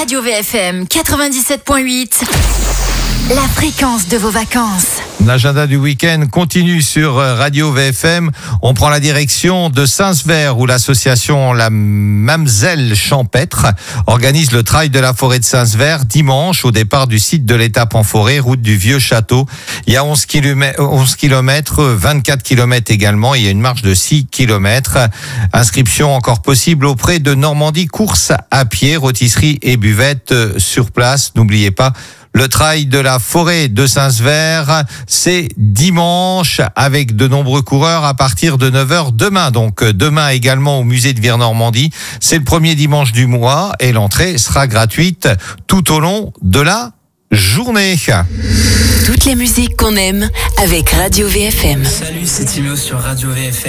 Radio VFM 97.8, la fréquence de vos vacances. L'agenda du week-end continue sur Radio VFM. On prend la direction de Saint-Sever où l'association La Mamselle Champêtre organise le trail de la forêt de Saint-Sever dimanche au départ du site de l'étape en forêt, route du Vieux Château. Il y a 11 km, 24 km également. Il y a une marche de 6 km. Inscription encore possible auprès de Normandie Course à pied, rôtisserie et buvette sur place. N'oubliez pas, le trail de la forêt de Saint-Sever, c'est dimanche avec de nombreux coureurs à partir de 9h demain. Donc demain également au musée de Vire-Normandie. C'est le premier dimanche du mois et l'entrée sera gratuite tout au long de la journée. Toutes les musiques qu'on aime avec Radio VFM. Salut, c'est Timéo sur Radio VFM.